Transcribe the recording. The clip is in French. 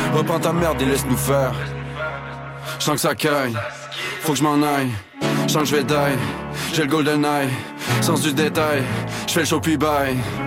Reprends ta merde et laisse-nous faire. J'sens que ça caille, faut que je m'en aille. J'sens que je vais die, j'ai le golden eye. Sens du détail, j'fais le show puis bye.